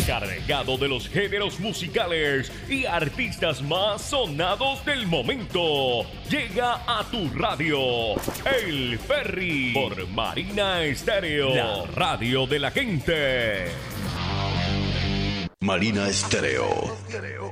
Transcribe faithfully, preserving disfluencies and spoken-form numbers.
cargado de los géneros musicales y artistas más sonados del momento. Llega a tu radio, El Ferry, por Marina Estéreo, la radio de la gente. Marina Estéreo.